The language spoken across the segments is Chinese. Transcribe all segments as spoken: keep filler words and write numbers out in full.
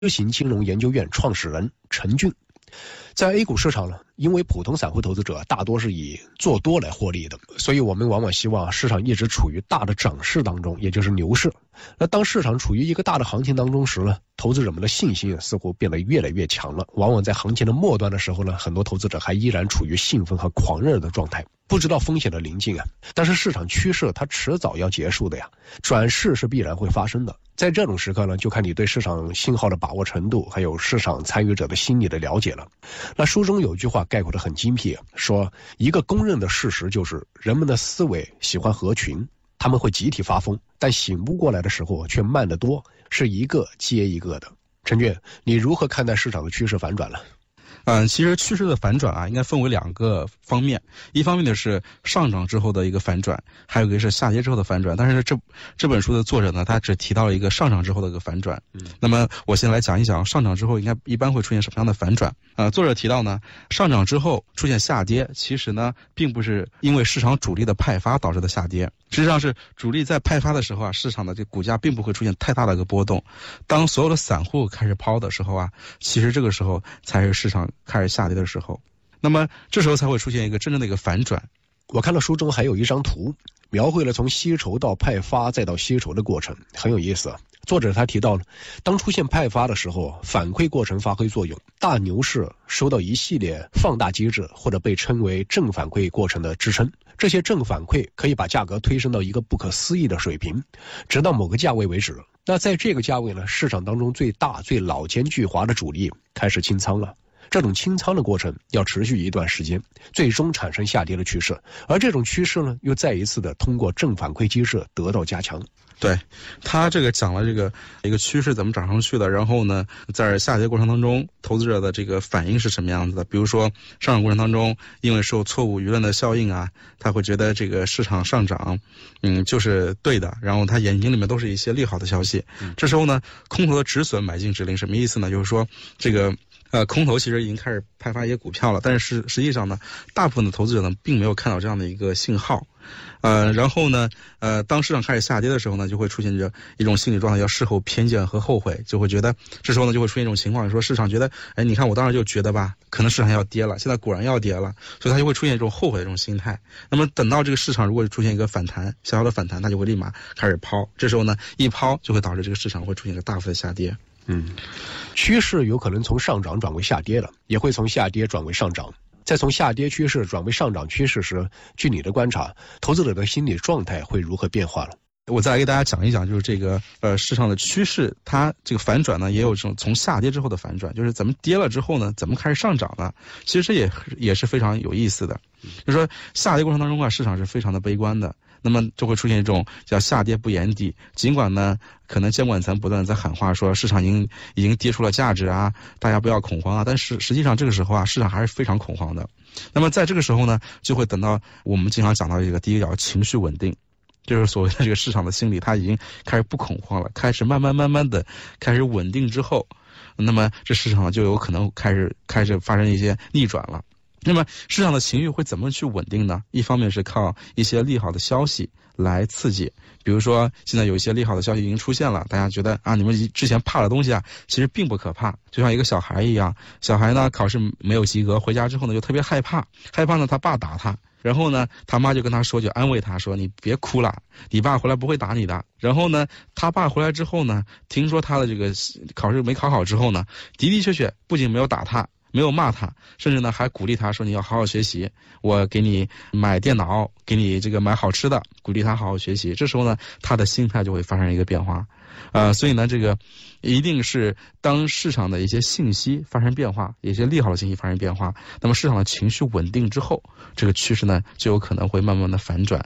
知行金融研究院创始人陈俊。在 A 股市场呢，因为普通散户投资者大多是以做多来获利的，所以我们往往希望市场一直处于大的涨势当中，也就是牛市。那当市场处于一个大的行情当中时呢，投资者们的信心似乎变得越来越强了。往往在行情的末端的时候呢，很多投资者还依然处于兴奋和狂热的状态，不知道风险的临近啊。但是市场趋势它迟早要结束的呀，转势是必然会发生的。在这种时刻呢，就看你对市场信号的把握程度，还有市场参与者的心理的了解了。那书中有句话概括得很精辟，说一个公认的事实就是人们的思维喜欢合群，他们会集体发疯，但醒不过来的时候却慢得多，是一个接一个的。陈俊，你如何看待市场的趋势反转了？ 嗯，其实趋势的反转啊，应该分为两个方面。一方面的是上涨之后的一个反转，还有一个是下跌之后的反转。但是这这本书的作者呢，他只提到了一个上涨之后的一个反转。嗯，那么我先来讲一讲上涨之后应该一般会出现什么样的反转。呃，作者提到呢，上涨之后出现下跌，其实呢，并不是因为市场主力的派发导致的下跌。实际上是主力在派发的时候啊，市场的这股价并不会出现太大的一个波动。当所有的散户开始抛的时候啊，其实这个时候才是市场开始下跌的时候。那么这时候才会出现一个真正的一个反转。 我看到书中还有一张图，描绘了从吸筹到派发再到吸筹的过程，很有意思。作者他提到了，当出现派发的时候，反馈过程发挥作用，大牛市受到一系列放大机制或者被称为正反馈过程的支撑。这些正反馈可以把价格推升到一个不可思议的水平，直到某个价位为止。那在这个价位呢，市场当中最大最老奸巨猾的主力开始清仓了。这种清仓的过程要持续一段时间，最终产生下跌的趋势，而这种趋势呢，又再一次的通过正反馈机制得到加强。 对，他这个讲了这个一个趋势怎么涨上去的，然后呢，在下跌过程当中，投资者的这个反应是什么样子的？比如说上涨过程当中，因为受错误舆论的效应啊，他会觉得这个市场上涨，嗯，就是对的，然后他眼睛里面都是一些利好的消息。嗯、这时候呢，空头的止损买进指令什么意思呢？就是说这个。呃，空头其实已经开始派发一些股票了，但是实际上呢，大部分的投资者呢，并没有看到这样的一个信号。呃，然后呢，呃，当市场开始下跌的时候呢，就会出现着一种心理状态，叫事后偏见和后悔，就会觉得这时候呢，就会出现一种情况，说市场觉得，哎，你看我当时就觉得吧，可能市场要跌了，现在果然要跌了，所以它就会出现一种后悔的这种心态。那么等到这个市场如果出现一个反弹，小小的反弹，它就会立马开始抛，这时候呢，一抛就会导致这个市场会出现一个大幅的下跌。 嗯，趋势有可能从上涨转为下跌了，也会从下跌转为上涨。再从下跌趋势转为上涨趋势时，据你的观察，投资者的心理状态会如何变化了？ 我再来给大家讲一讲，就是这个呃市场的趋势，它这个反转呢，也有这种从下跌之后的反转，就是咱们跌了之后呢，怎么开始上涨呢？其实这也也是非常有意思的。就是说下跌过程当中啊，市场是非常的悲观的。那么就会出现一种叫下跌不言底，尽管呢，可能监管层不断在喊话说市场已经已经跌出了价值啊，大家不要恐慌啊，但是实际上这个时候啊，市场还是非常恐慌的。那么在这个时候呢，就会等到我们经常讲到这个第一个叫情绪稳定，就是所谓的这个市场的心理，它已经开始不恐慌了，开始慢慢慢慢的开始稳定之后，那么这市场就有可能开始开始发生一些逆转了。那么市场的情绪会怎么去稳定呢？一方面是靠一些利好的消息来刺激，比如说现在有一些利好的消息已经出现了，大家觉得啊，你们之前怕的东西啊，其实并不可怕。就像一个小孩一样，小孩呢考试没有及格，回家之后呢就特别害怕，害怕呢他爸打他，然后呢他妈就跟他说，就安慰他说，你别哭了，你爸回来不会打你的。然后呢他爸回来之后呢，听说他的这个考试没考好之后呢，的的确确不仅没有打他，没有骂他，甚至呢还鼓励他说，你要好好学习，我给你买电脑，给你这个买好吃的，鼓励他好好学习。这时候呢他的心态就会发生一个变化。呃，所以呢这个一定是当市场的一些信息发生变化，一些利好的信息发生变化，那么市场的情绪稳定之后，这个趋势呢就有可能会慢慢的反转。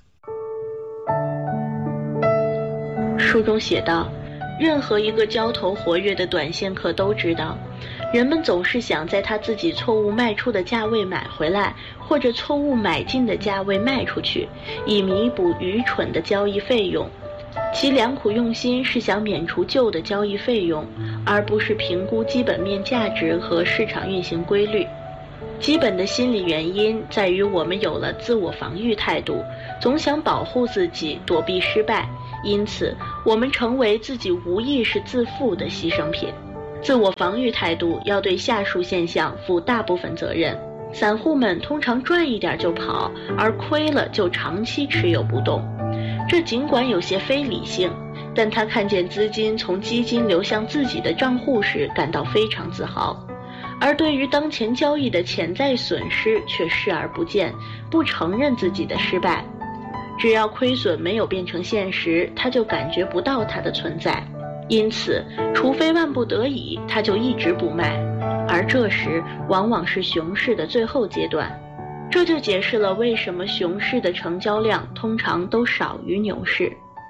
书中写道，任何一个交投活跃的短线客都知道，人们总是想在他自己错误卖出的价位买回来，或者错误买进的价位卖出去，以弥补愚蠢的交易费用。其良苦用心是想免除旧的交易费用，而不是评估基本面价值和市场运行规律。基本的心理原因在于我们有了自我防御态度，总想保护自己，躲避失败，因此我们成为自己无意识自负的牺牲品。 自我防御态度要对下述现象负大部分责任。散户们通常赚一点就跑，而亏了就长期持有不动。这尽管有些非理性，但他看见资金从基金流向自己的账户时感到非常自豪，而对于当前交易的潜在损失却视而不见，不承认自己的失败。只要亏损没有变成现实，他就感觉不到它的存在。因此，除非万不得已，他就一直不卖，而这时往往是熊市的最后阶段。这就解释了为什么熊市的成交量通常都少于牛市。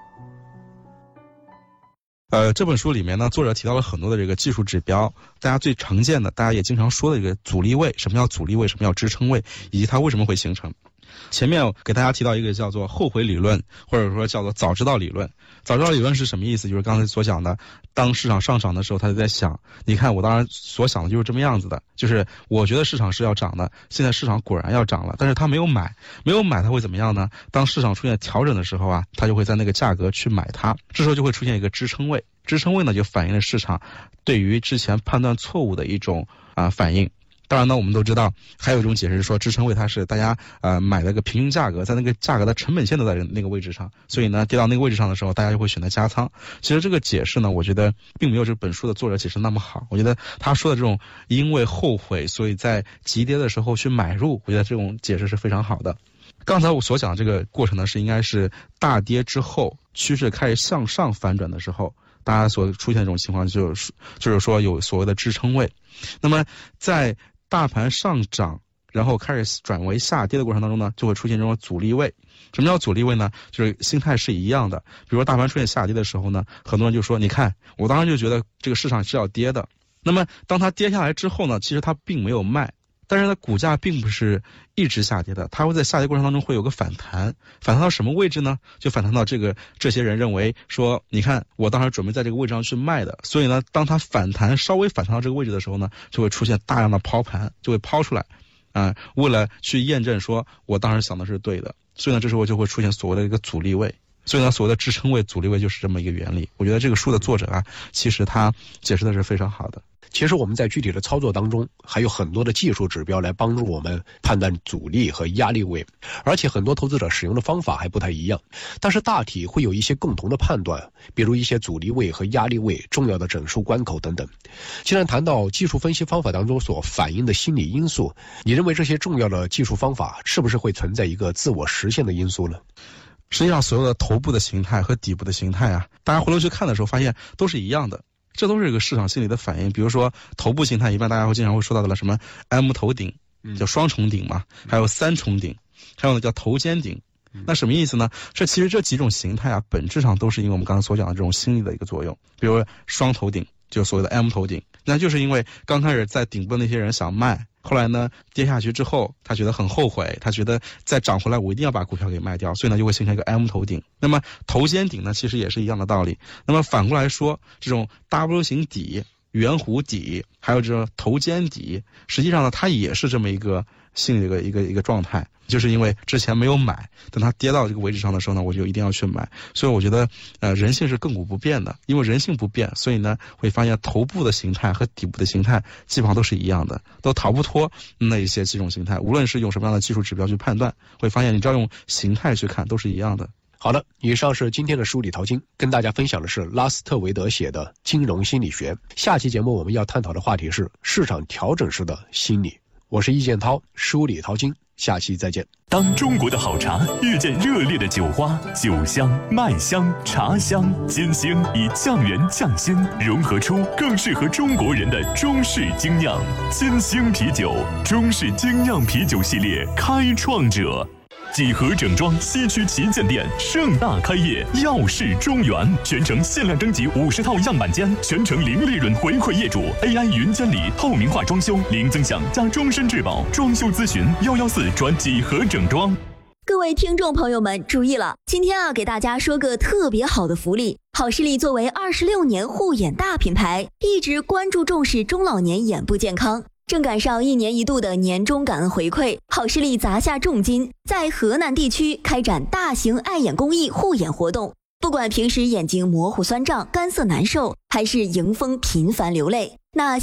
呃，这本书里面呢，作者提到了很多的这个技术指标，大家最常见的，大家也经常说的这个阻力位，什么叫阻力位，什么叫支撑位，以及它为什么会形成。前面给大家提到一个叫做后悔理论，或者说叫做早知道理论。早知道理论是什么意思？就是刚才所讲的，当市场上涨的时候，他就在想，你看我当然所想的就是这么样子的，就是我觉得市场是要涨的，现在市场果然要涨了，但是他没有买，没有买他会怎么样呢？当市场出现调整的时候啊，他就会在那个价格去买它，这时候就会出现一个支撑位，支撑位呢就反映了市场对于之前判断错误的一种啊、呃、反应。当然呢，我们都知道，还有一种解释是说，支撑位它是大家呃买了个平均价格，在那个价格的成本线都在那个位置上，所以呢，跌到那个位置上的时候，大家就会选择加仓。其实这个解释呢，我觉得并没有这本书的作者解释那么好。我觉得他说的这种因为后悔，所以在急跌的时候去买入，我觉得这种解释是非常好的。刚才我所讲的这个过程呢，是应该是大跌之后趋势开始向上反转的时候，大家所出现的这种情况就是就是说有所谓的支撑位。那么在大盘上涨，然后开始转为下跌的过程当中呢，就会出现这种阻力位。什么叫阻力位呢？就是心态是一样的。比如说大盘出现下跌的时候呢，很多人就说，你看，我当时就觉得这个市场是要跌的。那么当它跌下来之后呢，其实它并没有卖，但是呢，股价并不是一直下跌的，它会在下跌过程当中会有个反弹，反弹到什么位置呢？就反弹到这个这些人认为说，你看我当时准备在这个位置上去卖的，所以呢，当它反弹稍微反弹到这个位置的时候呢，就会出现大量的抛盘，就会抛出来，啊、呃，为了去验证说我当时想的是对的，所以呢，这时候就会出现所谓的一个阻力位。所以呢，所谓的支撑位、阻力位就是这么一个原理。我觉得这个书的作者啊，其实他解释的是非常好的。 其实我们在具体的操作当中，还有很多的技术指标来帮助我们判断阻力和压力位，而且很多投资者使用的方法还不太一样，但是大体会有一些共同的判断，比如一些阻力位和压力位、重要的整数关口等等。既然谈到技术分析方法当中所反映的心理因素，你认为这些重要的技术方法是不是会存在一个自我实现的因素呢？ 实际上，所有的头部的形态和底部的形态啊，大家回头去看的时候，发现都是一样的，这都是一个市场心理的反应。比如说头部形态，一般大家会经常会说到的了，什么 M 头顶，叫双重顶嘛，还有三重顶，还有呢叫头肩顶。那什么意思呢？这其实这几种形态啊，本质上都是因为我们刚才所讲的这种心理的一个作用。比如双头顶，就是所谓的 M 头顶，那就是因为刚开始在顶部的那些人想卖。后来呢，跌下去之后，他觉得很后悔，他觉得再涨回来，我一定要把股票给卖掉，所以呢，就会形成一个 M 头顶。那么头肩顶呢，其实也是一样的道理。那么反过来说，这种 W 型底、圆弧底，还有这种头肩底，实际上呢，它也是这么一个心理的一个一个一个状态，就是因为之前没有买，等它跌到这个位置上的时候呢，我就一定要去买。所以我觉得，呃，人性是亘古不变的，因为人性不变，所以呢，会发现头部的形态和底部的形态基本上都是一样的，都逃不脱那一些几种形态。无论是用什么样的技术指标去判断，会发现你只要用形态去看，都是一样的。 好的，以上是今天的书里淘金，跟大家分享的是拉斯特维德写的《金融心理学》。下期节目我们要探讨的话题是市场调整时的心理。我是易建涛，书里淘金，下期再见。 当中国的好茶遇见热烈的酒花，酒香、麦香、茶香、金星以酱园匠心融合出更适合中国人的中式精酿。金星啤酒，中式精酿啤酒系列开创者。几何整装西区旗舰店盛大开业，耀世中原，全程限量征集五十套样板间，全程零利润回馈业主 ，A I 云监理，透明化装修，零增享加终身质保，装修咨询幺幺四转几何整装。 各位听众朋友们注意了，今天啊给大家说个特别好的福利。好视力作为二十六年护眼大品牌，一直关注重视中老年眼部健康。正赶上一年一度的年终感恩回馈，好视力砸下重金，在河南地区开展大型爱眼公益护眼活动。 不管平时眼睛模糊酸胀、干涩难受，还是迎风频繁流泪，那